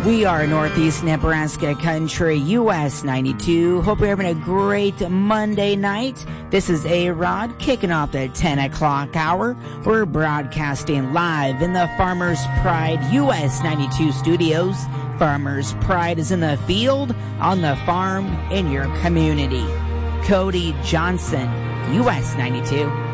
We are Northeast Nebraska Country, US 92. Hope you're having a great Monday night. This is A-Rod kicking off the 10 o'clock hour. We're broadcasting live in the Farmers Pride US 92 studios. Farmers Pride is in the field, on the farm, in your community. Cody Johnson, US 92.